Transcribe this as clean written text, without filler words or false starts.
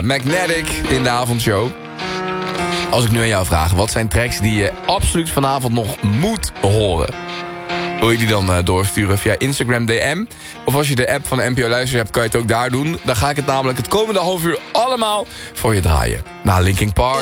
Magnetic in de avondshow. Als ik nu aan jou vraag, wat zijn tracks die je absoluut vanavond nog moet horen? Wil je die dan doorsturen via Instagram DM? Of als je de app van de NPO Luister hebt, kan je het ook daar doen. Dan ga ik het namelijk het komende half uur allemaal voor je draaien. Na Linkin Park,